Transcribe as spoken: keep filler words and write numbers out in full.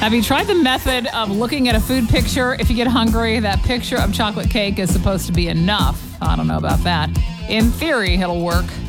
Have you tried the method of looking at a food picture? If you get hungry, that picture of chocolate cake is supposed to be enough. I don't know about that. In theory, it'll work.